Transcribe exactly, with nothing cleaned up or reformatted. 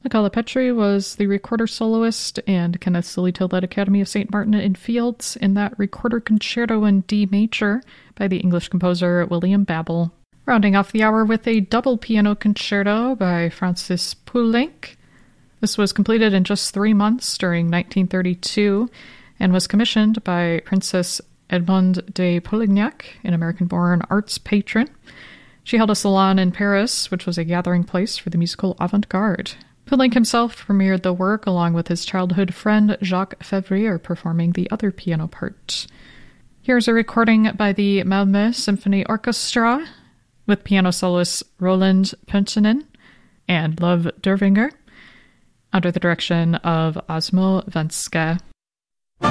Nicola Petri was the recorder soloist, and Kenneth Silito led Academy of Saint Martin in Fields in that recorder concerto in D major by the English composer William Babel. Rounding off the hour with a double piano concerto by Francis Poulenc. This was completed in just three months during nineteen thirty-two and was commissioned by Princess Edmond de Polignac, an American-born arts patron. She held a salon in Paris, which was a gathering place for the musical avant-garde. Poulenc himself premiered the work along with his childhood friend Jacques Favrier performing the other piano part. Here's a recording by the Malmö Symphony Orchestra with piano soloists Roland Pöntinen and Love Dervinger under the direction of Osmo Venske.